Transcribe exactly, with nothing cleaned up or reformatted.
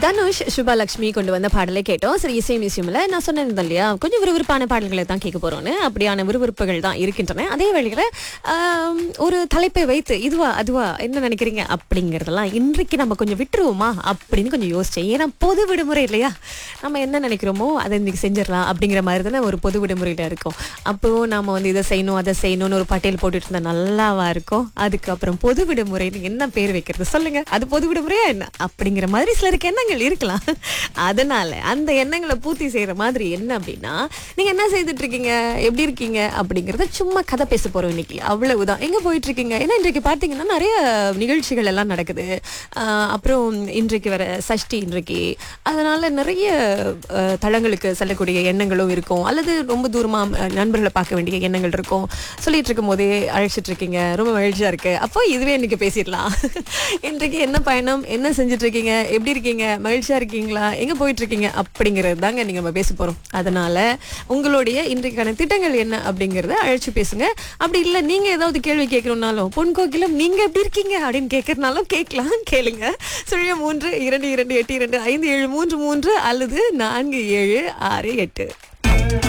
தனுஷ் சுபலக்ஷ்மி கொண்டு வந்த பாடலை கேட்டோம். சரி, இசை மியூசியம்ல நான் சொன்னேன் இல்லையா, கொஞ்சம் விறுவிறுப்பான பாடல்களை தான் கேட்க போறோம்னு. அப்படியான விறுவிறுப்புகள் தான் இருக்கின்றன. அதே வழியில ஆம், ஒரு தலைப்பை வைத்து இதுவா அதுவா என்ன நினைக்கிறீங்க அப்படிங்கறதெல்லாம் இன்றைக்கு நம்ம கொஞ்சம் விட்டுருவோமா அப்படின்னு கொஞ்சம் யோசிச்சேன். ஏன்னா பொது விடுமுறை இல்லையா, நம்ம என்ன நினைக்கிறோமோ அதை இன்னைக்கு செஞ்சிடலாம் அப்படிங்கிற மாதிரி தானே ஒரு பொது விடுமுறையில இருக்கும். அப்போ நாம வந்து இதை செய்யணும் அதை செய்யணும்னு ஒரு பட்டியல் போட்டுட்டு இருந்தா நல்லாவா இருக்கும்? அதுக்கப்புறம் பொது விடுமுறைன்னு என்ன பேர் வைக்கிறது சொல்லுங்க? அது பொது விடுமுறையா என்ன அப்படிங்கிற மாதிரி சிலருக்கு எண்ணங்கள் இருக்கலாம். அதனால அந்த எண்ணங்களை பூர்த்தி செய்யற மாதிரி என்ன அப்படின்னா, நீங்க என்ன செய்துட்டு இருக்கீங்க, எப்படி இருக்கீங்க அப்படிங்கறத சும்மா கதை பேச போறோம் இன்னைக்கு. அவ்வளவுதான். எங்க போயிட்டு இருக்கீங்க? ஏன்னா இன்றைக்கு பாத்தீங்கன்னா நிறைய நிகழ்ச்சிகள் எல்லாம் நடக்குது. ஆஹ் அப்புறம் இன்றைக்கு வர சஷ்டி இன்றைக்கு, அதனால நிறைய அஹ், தளங்களுக்கு செல்லக்கூடிய எண்ணங்களும் இருக்கும், அல்லது ரொம்ப தூரமா அஹ், நண்பர்களை பார்க்க வேண்டிய எண்ணங்கள் இருக்கும். சொல்லிட்டு இருக்கும் போதே அழைச்சிட்டு இருக்கீங்க, ரொம்ப மகிழ்ச்சியா இருக்கு. அப்போ இதுவே இன்னைக்கு பேசிடலாம். இன்றைக்கு என்ன பயணம், என்ன செஞ்சுட்டு இருக்கீங்க, எப்படி இருக்கீங்க, மகிழ்ச்சியா இருக்கீங்களா, எங்க போயிட்டு இருக்கீங்க அப்படிங்கிறது தாங்க நீங்க நம்ம பேச போறோம். அதனால உங்களுடைய இன்றைக்கான திட்டங்கள் என்ன அப்படிங்கறத அழைச்சு பேசுங்க. அப்படி இல்ல நீங்க ஏதாவது கேள்வி கேட்கணும்னாலும், பொன் கோகிலம் நீங்க எப்படி இருக்கீங்க அப்படின்னு கேட்கறதுனாலும் கேட்கலாம், கேளுங்க. சுழிய மூன்று இரண்டு இரண்டு எட்டு இரண்டு ஐந்து ஏழு மூன்று மூன்று அல்லது நான்கு ஏழு ஆறு எட்டு.